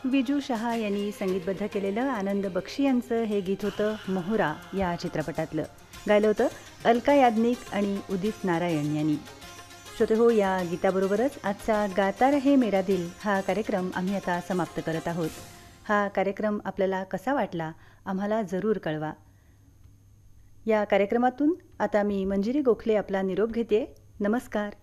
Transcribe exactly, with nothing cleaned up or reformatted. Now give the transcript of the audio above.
विजू शहा यांनी संगीतबद्ध केलेलं आनंद बक्षी यांचं हे गीत होतं मोहरा या चित्रपटातलं. गायलं होतं अलका याज्ञिक आणि उदित नारायण यांनी. श्रोते हो, या गीताबरोबरच आजचा गाता रहे मेरा दिल हा कार्यक्रम आम्ही आता समाप्त करत आहोत. हा कार्यक्रम आपल्याला कसा वाटला आम्हाला जरूर कळवा. या कार्यक्रमातून आता मी मंजिरी गोखले आपला निरोप घेते. नमस्कार.